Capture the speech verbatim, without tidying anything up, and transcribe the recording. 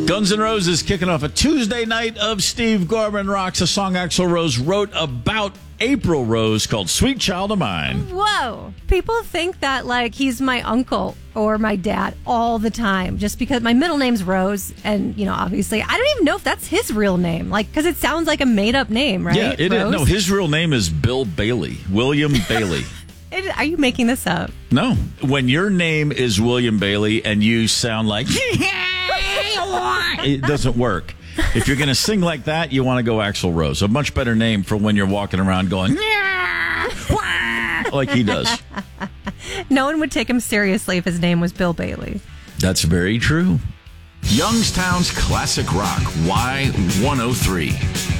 Guns N' Roses kicking off a Tuesday night of Steve Gorman Rocks, a song Axl Rose wrote about April Rose called Sweet Child of Mine. Whoa. People think that, like, he's my uncle or my dad all the time just because my middle name's Rose. And, you know, obviously, I don't even know if that's his real name, like, because it sounds like a made-up name, right? Yeah, it Rose? is. No, his real name is Bill Bailey, William Bailey. It, are you making this up? No. When your name is William Bailey and you sound like... it doesn't work. If you're going to sing like that, you want to go Axl Rose. A much better name for when you're walking around going... like he does. No one would take him seriously if his name was Bill Bailey. That's very true. Youngstown's Classic Rock, Y one oh three.